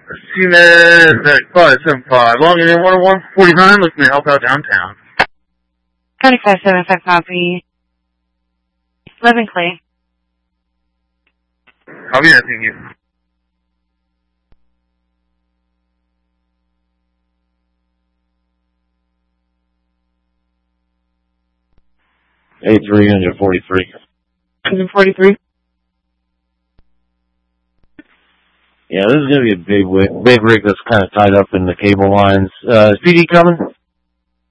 CMED 575. Logging in 10149, looking to help out downtown. 2575 copy. Living Clay. Copy that, thank you. Engine 43. Engine 43. Yeah, this is going to be a big rig that's kind of tied up in the cable lines. Is PD coming?